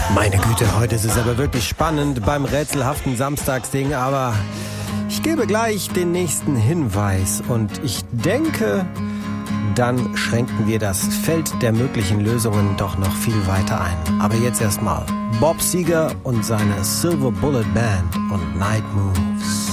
Meine Güte, heute ist es aber wirklich spannend beim rätselhaften Samstagsding, aber ich gebe gleich den nächsten Hinweis und ich denke, dann schränken wir das Feld der möglichen Lösungen doch noch viel weiter ein. Aber jetzt erstmal Bob Seger und seine Silver Bullet Band und Night Moves.